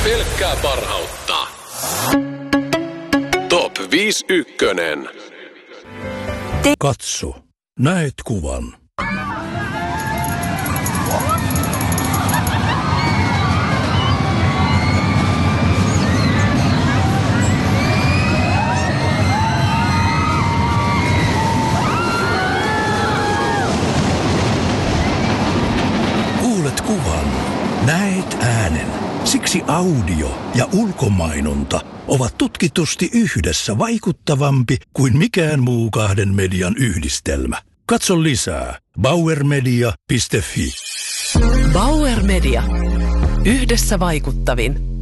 Pelkkää parhautta. Top 51. Katso, näet kuvan. Kuulet kuvan, näet äänen. Siksi audio ja ulkomainonta ovat tutkitusti yhdessä vaikuttavampi kuin mikään muu kahden median yhdistelmä. Katso lisää bauermedia.fi. Bauer Media. Yhdessä vaikuttavin.